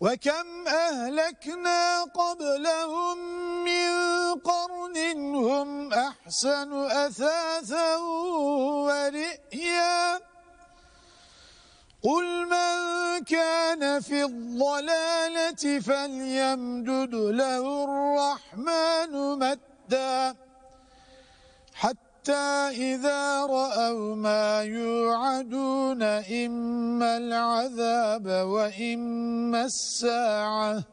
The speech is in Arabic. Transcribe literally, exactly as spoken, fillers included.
وَكَمْ أَهْلَكْنَا قَبْلَهُمْ مِنْ قَرْنٍ هُمْ أَحْسَنُ أَثَاثًا وَرِئْيًا قُلْ مَنْ كَانَ فِي الضَّلَالَةِ فَلْيَمْدُدْ لَهُ الرَّحْمَنُ مَدًّا حَتَّى إِذَا رَأَوْا مَا يُوعَدُونَ إِمَّا الْعَذَابَ وَإِمَّا السَّاعَةَ